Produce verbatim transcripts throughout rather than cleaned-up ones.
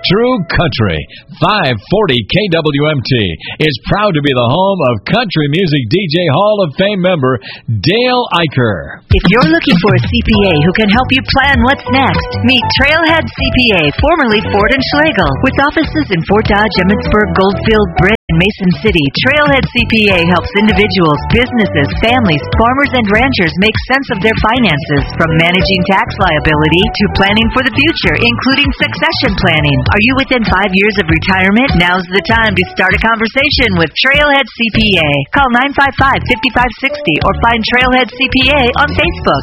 True Country. five forty K W M T is proud to be the home of country music D J Hall of Fame member Dale Eicher. If you're looking for a C P A who can help you plan what's next, meet Trailhead C P A, formerly Ford and Schlegel. With offices in Fort Dodge, Emmitsburg, Goldfield, Britt, and Mason City, Trailhead C P A helps individuals, businesses, families, farmers, and ranchers make sense of their finances. From managing tax liability to planning for the future, including succession planning. Are you within five years of retirement? Now's the time to start a conversation with Trailhead C P A. Call nine five five, five five six zero or find Trailhead C P A on Facebook.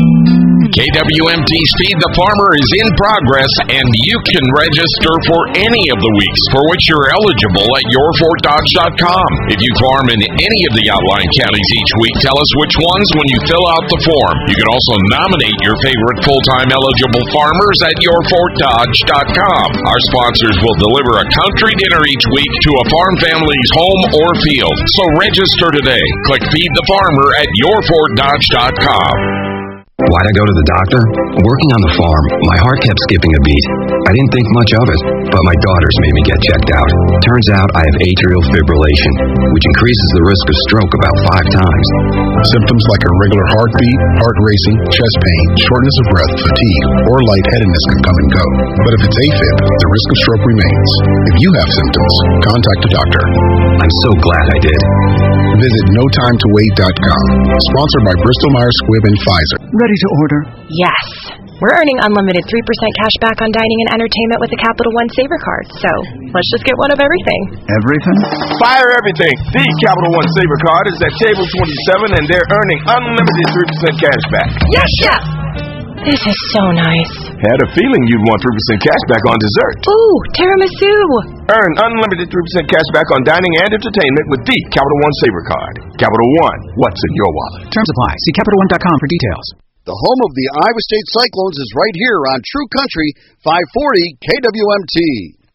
K W M T's Feed the Farmer is in progress, and you can register for any of the weeks for which you're eligible at your fort dodge dot com. If you farm in any of the outlying counties each week, tell us which ones when you fill out the form. You can also nominate your favorite full-time eligible farmers at your fort dodge dot com. Our sponsors will deliver a country dinner each week to a farm family's home or field. So register today. Click Feed the Farmer at your fort dodge dot com. Why'd I go to the doctor? Working on the farm, my heart kept skipping a beat. I didn't think much of it, but my daughters made me get checked out. Turns out I have atrial fibrillation, which increases the risk of stroke about five times. Symptoms like irregular heartbeat, heart racing, chest pain, shortness of breath, fatigue, or lightheadedness can come and go. But if it's AFib, the risk of stroke remains. If you have symptoms, contact a doctor. I'm so glad I did. Visit no time to wait dot com. Sponsored by Bristol Myers Squibb and Pfizer. Ready to order? Yes. We're earning unlimited three percent cash back on dining and entertainment with the Capital One Saver Card. So, let's just get one of everything. Everything? Fire everything. The Capital One Saver Card is at table twenty-seven, and they're earning unlimited three percent cash back. Yes, chef! This is so nice. Had a feeling you'd want three percent cash back on dessert. Ooh, tiramisu. Earn unlimited three percent cash back on dining and entertainment with the Capital One Saver Card. Capital One, what's in your wallet? Terms apply. See capital one dot com for details. The home of the Iowa State Cyclones is right here on True Country, five forty K W M T.